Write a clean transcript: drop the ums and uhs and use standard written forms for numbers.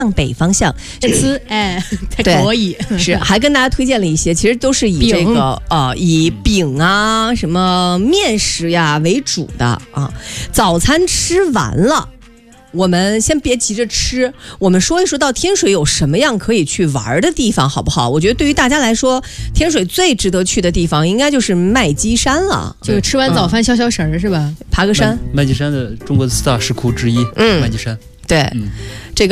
向北方向， 太可以是还跟大家推荐了一些，其实都是以这个以饼啊什么面食呀为主的啊。早餐吃完了，我们先别急着吃，我们说一说到天水有什么样可以去玩的地方，好不好？我觉得对于大家来说，天水最值得去的地方应该就是麦积山了， 就是吃完早饭消消食是吧？ 爬个山。 麦积山的中国的4大石窟之一，麦积山。 对，这个